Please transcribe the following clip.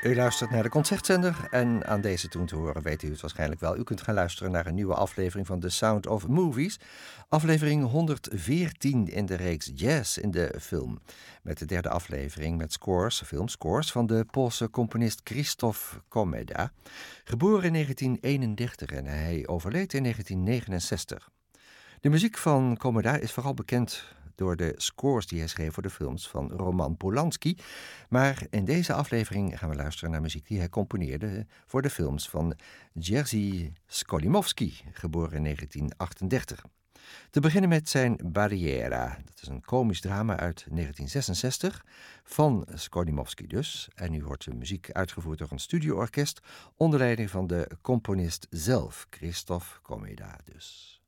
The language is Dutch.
U luistert naar de Concertzender en aan deze toon te horen weet u het waarschijnlijk wel. U kunt gaan luisteren naar een nieuwe aflevering van The Sound of Movies. Aflevering 114 in de reeks Jazz in de film. Met de derde aflevering met filmscores van de Poolse componist Krzysztof Komeda. Geboren in 1931 en hij overleed in 1969. De muziek van Komeda is vooral bekend door de scores die hij schreef voor de films van Roman Polanski. Maar in deze aflevering gaan we luisteren naar muziek die hij componeerde voor de films van Jerzy Skolimowski, geboren in 1938. Te beginnen met zijn Barriera. Dat is een komisch drama uit 1966 van Skolimowski dus. En u hoort de muziek uitgevoerd door een studioorkest onder leiding van de componist zelf, Krzysztof Komeda dus.